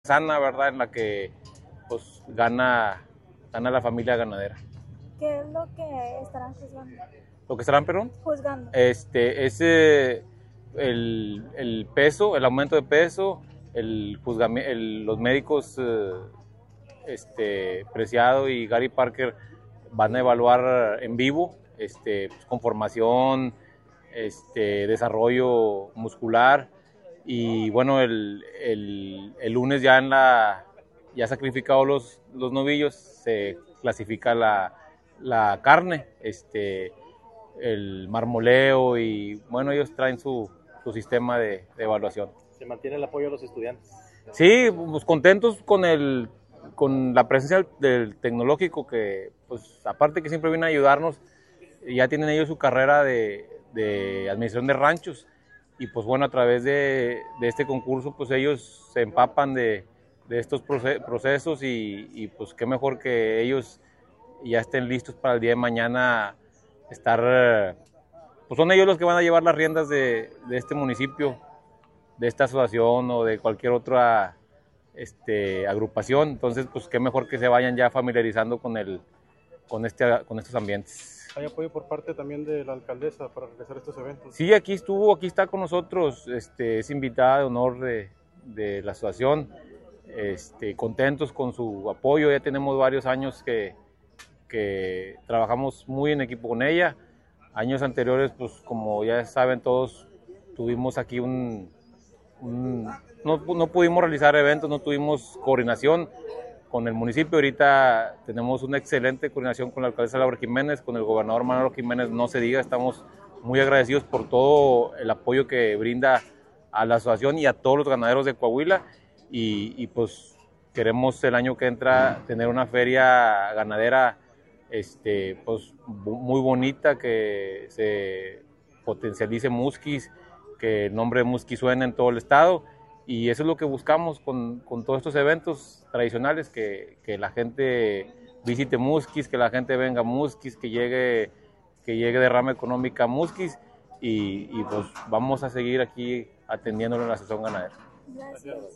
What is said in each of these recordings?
sana, ¿verdad? En la que pues gana la familia ganadera. ¿Qué es lo que estarán juzgando? ¿Lo que estarán, perdón? Juzgando. El peso, el aumento de peso, los médicos Preciado y Gary Parker van a evaluar en vivo, con desarrollo muscular, y bueno, el lunes ya sacrificado los novillos, se clasifica la carne, el marmoleo, y bueno, ellos traen su sistema de evaluación. ¿Se mantiene el apoyo a los estudiantes? Sí, pues contentos con la presencia del tecnológico, que pues aparte que siempre viene a ayudarnos, ya tienen ellos su carrera de administración de ranchos, y pues bueno, a través de este concurso pues ellos se empapan de estos procesos, y pues qué mejor que ellos ya estén listos para el día de mañana estar, pues son ellos los que van a llevar las riendas de este municipio, de esta asociación o de cualquier otra agrupación. Entonces pues qué mejor que se vayan ya familiarizando con estos ambientes. ¿Hay apoyo por parte también de la alcaldesa para realizar estos eventos? Sí, aquí está con nosotros, es invitada de honor de la asociación, contentos con su apoyo. Ya tenemos varios años que trabajamos muy en equipo con ella. Años anteriores, pues como ya saben todos, tuvimos aquí no pudimos realizar eventos, no tuvimos coordinación con el municipio. Ahorita tenemos una excelente coordinación con la alcaldesa Laura Jiménez, con el gobernador Manolo Jiménez, no se diga. Estamos muy agradecidos por todo el apoyo que brinda a la asociación y a todos los ganaderos de Coahuila, y pues queremos el año que entra tener una feria ganadera pues muy bonita, que se potencialice Musquis, que el nombre de Musquis suene en todo el estado, y eso es lo que buscamos con todos estos eventos tradicionales, que la gente visite Musquis, que la gente venga a Musquis, que llegue derrama económica a Musquis, y pues vamos a seguir aquí atendiéndolo en la asociación ganadera. Gracias.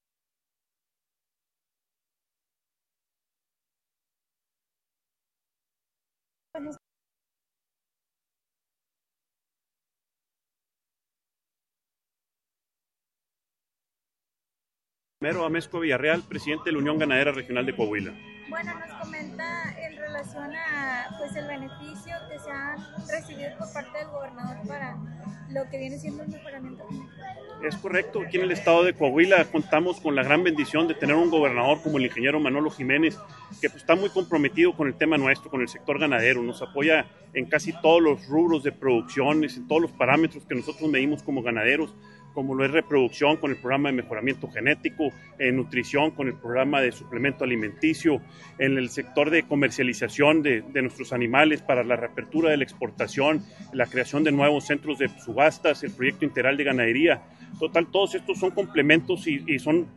Primero, Amezco Villarreal, presidente de la Unión Ganadera Regional de Coahuila. Bueno, nos comenta en relación a pues el beneficio que se han recibido por parte del gobernador para lo que viene siendo el mejoramiento. Es correcto, aquí en el estado de Coahuila contamos con la gran bendición de tener un gobernador como el ingeniero Manolo Jiménez, que pues, está muy comprometido con el tema nuestro, con el sector ganadero. Nos apoya en casi todos los rubros de producciones, en todos los parámetros que nosotros medimos como ganaderos, como lo es reproducción con el programa de mejoramiento genético, en nutrición con el programa de suplemento alimenticio, en el sector de comercialización de nuestros animales para la reapertura de la exportación, la creación de nuevos centros de subastas, el proyecto integral de ganadería. Total, todos estos son complementos y son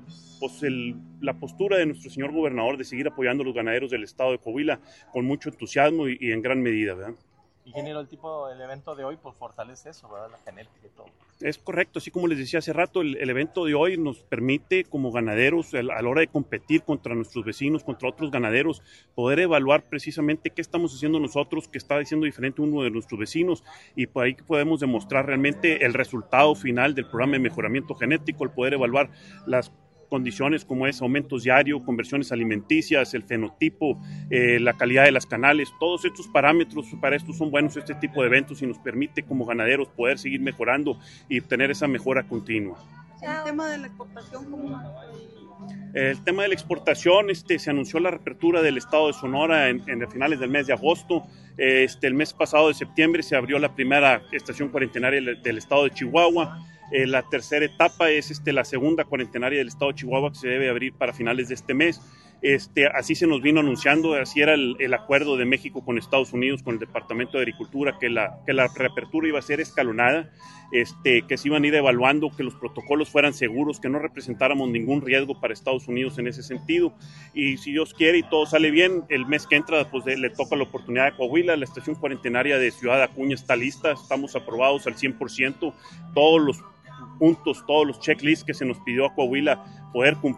la postura de nuestro señor gobernador de seguir apoyando a los ganaderos del estado de Coahuila con mucho entusiasmo y en gran medida, ¿verdad? Ingeniero, el evento de hoy pues fortalece eso, ¿verdad? La genética y todo. Es correcto, así como les decía hace rato, el evento de hoy nos permite como ganaderos, a la hora de competir contra nuestros vecinos, contra otros ganaderos, poder evaluar precisamente qué estamos haciendo nosotros, qué está haciendo diferente uno de nuestros vecinos, y por ahí podemos demostrar realmente el resultado final del programa de mejoramiento genético, el poder evaluar las condiciones como es aumentos diarios, conversiones alimenticias, el fenotipo, la calidad de las canales. Todos estos parámetros para esto son buenos este tipo de eventos, y nos permite como ganaderos poder seguir mejorando y tener esa mejora continua. El tema de la exportación, ¿cómo? El tema de la exportación, se anunció la reapertura del estado de Sonora en finales del mes de agosto. El mes pasado de septiembre se abrió la primera estación cuarentenaria del estado de Chihuahua. La tercera etapa es la segunda cuarentenaria del estado de Chihuahua, que se debe abrir para finales de este mes. Así se nos vino anunciando, así era el acuerdo de México con Estados Unidos, con el Departamento de Agricultura, que la reapertura iba a ser escalonada, que se iban a ir evaluando, que los protocolos fueran seguros, que no representáramos ningún riesgo para Estados Unidos en ese sentido. Y si Dios quiere y todo sale bien, el mes que entra pues le toca la oportunidad de Coahuila. La estación cuarentenaria de Ciudad Acuña está lista, estamos aprobados al 100%, todos los puntos, todos los checklists que se nos pidió a Coahuila poder cumplir.